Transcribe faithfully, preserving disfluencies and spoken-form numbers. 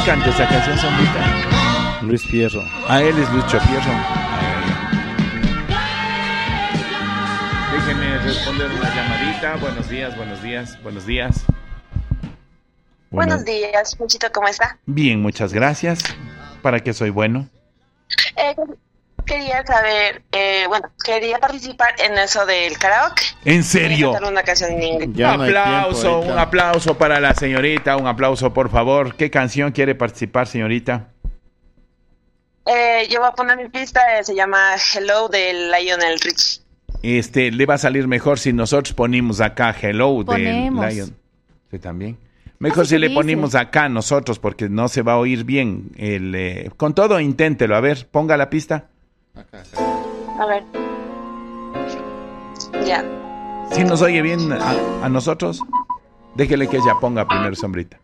canta esa canción, Sombrita? Luis Fierro. A él es Lucho Fierro. Déjenme responder una llamadita. Buenos días, buenos días, buenos días. Buenos días, Muchito, ¿cómo está? Bien, muchas gracias. ¿Para qué soy bueno? Eh, quería saber, eh, bueno, quería participar en eso del karaoke. ¿En serio? Quería cantar una canción en inglés. Un aplauso, un aplauso para la señorita, un aplauso por favor. ¿Qué canción quiere participar, señorita? Eh, yo voy a poner mi pista, eh, se llama Hello de Lionel Richie. Este, le va a salir mejor si nosotros ponemos acá Hello de Lion. Sí, también. Mejor si le ponemos acá nosotros, porque no se va a oír bien. El, eh, con todo, inténtelo. A ver, ponga la pista. Acá, acá. A ver. Ya. Si nos oye bien a, a nosotros, déjele que ella ponga primero, Sombrita.